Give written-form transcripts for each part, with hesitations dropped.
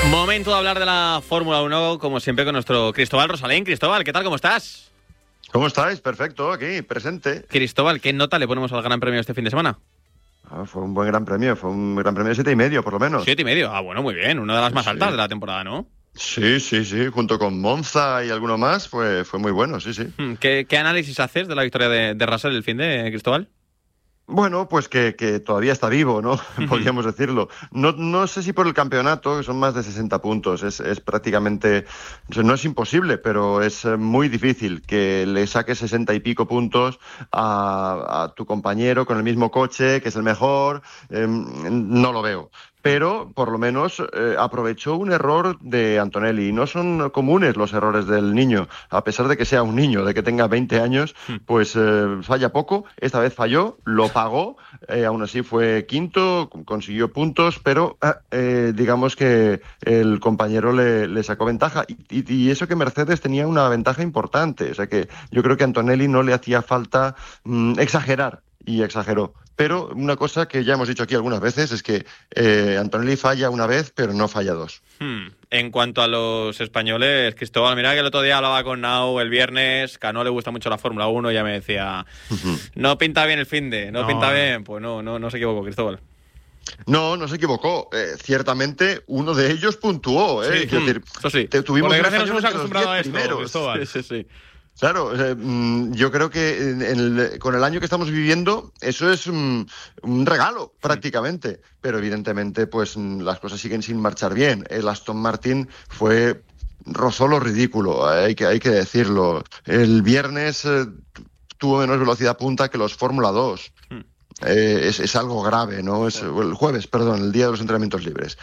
Momento de hablar de la Fórmula 1, como siempre, con nuestro Cristóbal Rosalén. Cristóbal, ¿qué tal? ¿Cómo estás? ¿Cómo estáis? Perfecto, aquí, presente. Cristóbal, ¿qué nota le ponemos al Gran Premio este fin de semana? Fue un buen Gran Premio, fue un Gran Premio de 7,5, por lo menos. 7,5. Ah, bueno, muy bien. Una de las más altas de la temporada, ¿no? Sí, junto con Monza y alguno más, fue muy bueno, sí. ¿Qué análisis haces de la victoria de Russell el fin de Cristóbal? Bueno, pues que todavía está vivo, ¿no? Podríamos decirlo. No sé si por el campeonato, que son más de 60 puntos, es prácticamente, no es imposible, pero es muy difícil que le saques 60 y pico puntos a tu compañero con el mismo coche, que es el mejor. No lo veo. Pero por lo menos aprovechó un error de Antonelli. No son comunes los errores del niño, a pesar de que sea un niño, de que tenga 20 años, pues falla poco. Esta vez falló, lo pagó, aún así fue quinto, consiguió puntos, pero digamos que el compañero le sacó ventaja. Y eso que Mercedes tenía una ventaja importante, o sea que yo creo que a Antonelli no le hacía falta exagerar, y exageró. Pero una cosa que ya hemos dicho aquí algunas veces es que Antonelli falla una vez, pero no falla dos. En cuanto a los españoles, Cristóbal, mira que el otro día hablaba con Nau el viernes, que a no le gusta mucho la Fórmula 1, y ya me decía, no pinta bien el finde, no pinta bien. Pues no se equivocó, Cristóbal. No se equivocó. Ciertamente uno de ellos puntuó. Sí, Quiero decir, eso sí. Por desgracia nos hemos acostumbrado a esto, Cristóbal. Sí. Claro, yo creo que con el año que estamos viviendo eso es un regalo prácticamente, pero evidentemente pues las cosas siguen sin marchar bien. El Aston Martin rozó lo ridículo, hay que decirlo. El viernes tuvo menos velocidad punta que los Fórmula 2. Es algo grave, ¿no? El jueves, perdón, el día de los entrenamientos libres.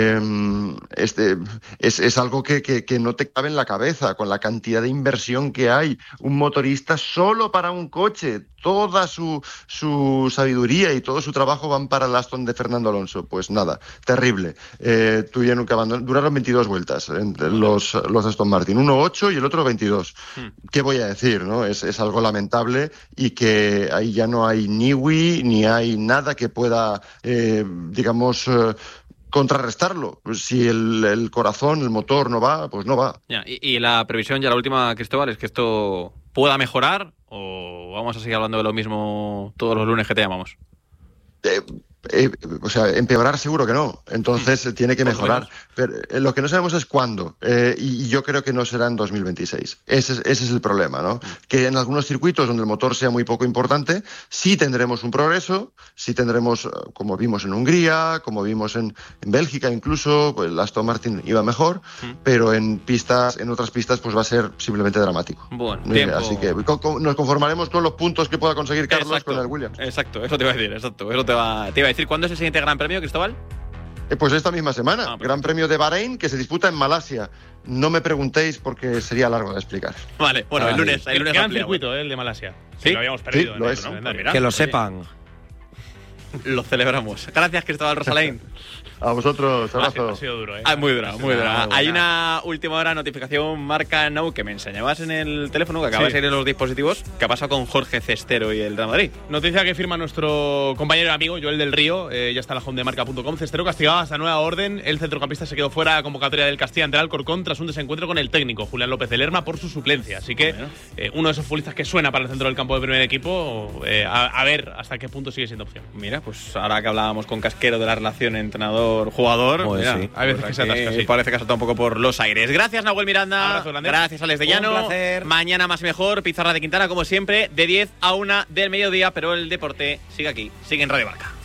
Es algo que no te cabe en la cabeza con la cantidad de inversión que hay. Un motorista solo para un coche, toda su sabiduría y todo su trabajo van para el Aston de Fernando Alonso. Pues nada, terrible. Tuvieron que abandonar, duraron 22 vueltas entre los Aston Martin, uno 8 y el otro 22. ¿Qué voy a decir, no? Es algo lamentable y que ahí ya no hay niwi ni hay nada que pueda, contrarrestarlo. Si el corazón, el motor no va, pues no va. Ya, y la previsión, ya la última, Cristóbal, es que esto pueda mejorar, o vamos a seguir hablando de lo mismo todos los lunes que te llamamos. Empeorar seguro que no, entonces tiene que mejorar, pero lo que no sabemos es cuándo, y yo creo que no será en 2026. Ese es el problema, ¿no? Que en algunos circuitos donde el motor sea muy poco importante, sí tendremos un progreso, sí tendremos, como vimos en Hungría, como vimos en Bélgica incluso, pues el Aston Martin iba mejor, pero en otras pistas pues va a ser simplemente dramático. Bueno, así que nos conformaremos con los puntos que pueda conseguir Carlos con el Williams. Exacto, eso te iba a decir, eso te iba a decir. ¿Cuándo es el siguiente Gran Premio, Cristóbal? Pues esta misma semana, Gran Premio de Bahrein, que se disputa en Malasia. No me preguntéis porque sería largo de explicar. Vale, bueno, el lunes gran circuito, el de Malasia. Sí, lo habíamos perdido. Sí, lo es. Mira, que lo sepan. Lo celebramos. Gracias, Cristóbal Rosalén. A vosotros, abrazo. Ha sido duro, ¿eh? Muy dura. Hay una última hora notificación marca Now que me enseñabas en el teléfono, que acaba de salir en los dispositivos. ¿Qué ha pasado con Jorge Cestero y el Real Madrid? Noticia que firma nuestro compañero y amigo Joel del Río, ya está en la home de marca.com. Cestero castigado hasta nueva orden. El centrocampista se quedó fuera de la convocatoria del Castilla ante el Alcorcón tras un desencuentro con el técnico Julián López de Lerma por su suplencia. Así que uno de esos futbolistas que suena para el centro del campo de primer equipo, a ver hasta qué punto sigue siendo opción. Mira, pues ahora que hablábamos con Casquero de la relación entrenador-jugador, Sí. Hay veces que se atasca, sí. Parece que ha saltado un poco por los aires. Gracias, Nahuel Miranda. Abrazo grande. Gracias, Alex de Llano. Un placer. Mañana más y mejor. Pizarra de Quintana, como siempre, de 10 a 1 del mediodía. Pero el deporte sigue aquí, sigue en Radio Marca.